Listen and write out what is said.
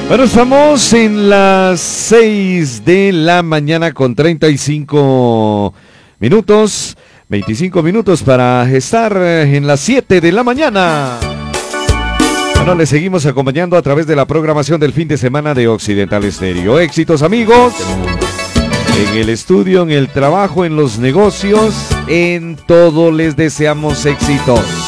Bueno, estamos en las 6 de la mañana con 35 minutos. 25 minutos para estar en las 7 de la mañana. Bueno, les seguimos acompañando a través de la programación del fin de semana de Occidental Estéreo. Éxitos, amigos. En el estudio, en el trabajo, en los negocios, en todo les deseamos éxitos.